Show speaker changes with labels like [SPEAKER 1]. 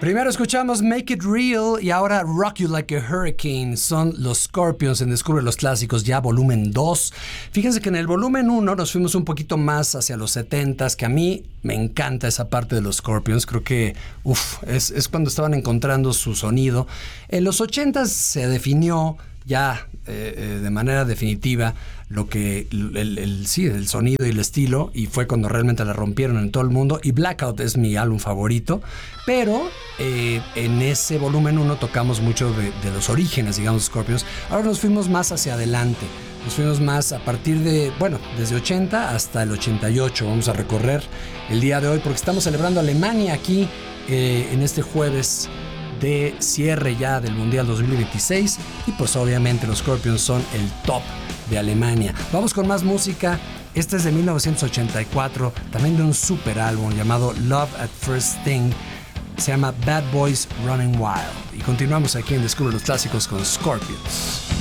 [SPEAKER 1] Primero escuchamos Make It Real y ahora Rock You Like a Hurricane. Son los Scorpions en Descubre los Clásicos, ya volumen 2. Fíjense que en el volumen 1 nos fuimos un poquito más hacia los 70s, que a mí me encanta esa parte de los Scorpions. Creo que es cuando estaban encontrando su sonido. En los 80s se definió ya de manera definitiva lo que el sonido y el estilo, y fue cuando realmente la rompieron en todo el mundo. Y Blackout es mi álbum favorito, pero en ese volumen 1 tocamos mucho de los orígenes, digamos, Scorpions. Ahora nos fuimos más hacia adelante, nos fuimos más a partir de, desde 80 hasta el 88. Vamos a recorrer el día de hoy porque estamos celebrando Alemania aquí en este jueves de cierre ya del Mundial 2026, y pues obviamente los Scorpions son el top de Alemania. Vamos con más música. Este es de 1984, también de un super álbum llamado Love at First Sting. Se llama Bad Boys Running Wild. Y continuamos aquí en Descubre los Clásicos con Scorpions.